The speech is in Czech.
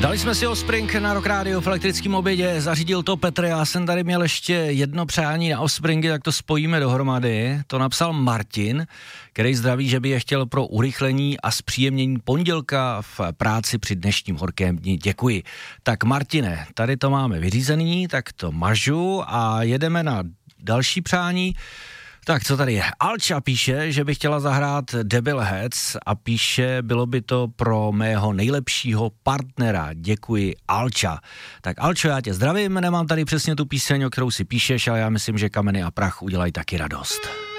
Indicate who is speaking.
Speaker 1: Dali jsme si Offspring na Rock Radio v elektrickém obědě, zařídil to Petr, já jsem tady měl ještě jedno přání na Offspringy, tak to spojíme dohromady. To napsal Martin, který zdraví, že by je chtěl pro urychlení a zpříjemnění pondělka v práci při dnešním horkém dni. Děkuji. Tak Martine, tady to máme vyřízený, tak to mažu a jedeme na další přání. Tak co tady je? Alča píše, že by chtěla zahrát Debil Heads a píše, bylo by to pro mého nejlepšího partnera. Děkuji, Alča. Tak Alčo, já tě zdravím, nemám tady přesně tu píseň, o kterou si píšeš, ale já myslím, že Kameny a prach udělají taky radost.